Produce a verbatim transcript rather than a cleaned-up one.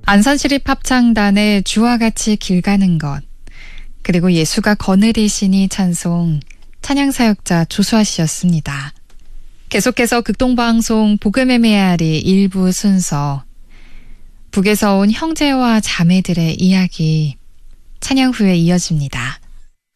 안산시립합창단의 주와 같이 길 가는 것, 그리고 예수가 거느리시니 찬송, 찬양사역자 조수아 씨였습니다. 계속해서 극동방송 복음의 메아리 일부 순서, 북에서 온 형제와 자매들의 이야기, 찬양 후에 이어집니다.